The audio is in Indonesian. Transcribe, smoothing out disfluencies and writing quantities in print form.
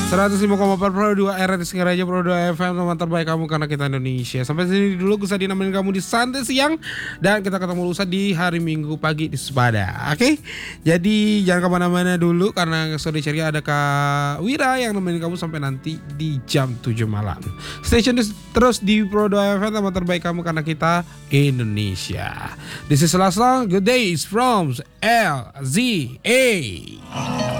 105,4 Pro 2 RT Singaraja Pro 2 FM, teman terbaik kamu karena kita Indonesia. Sampai sini dulu, Gusa nemenin kamu di santai siang, dan kita ketemu Lusa di hari Minggu pagi di Sepada. Oke? Jadi jangan kemana-mana dulu karena sore ceria ada Kak Wira yang nemenin kamu sampai nanti di jam 7 malam. Stay tune terus di Pro 2 FM, teman terbaik kamu karena kita Indonesia. This is Lasla. Good days from LZA.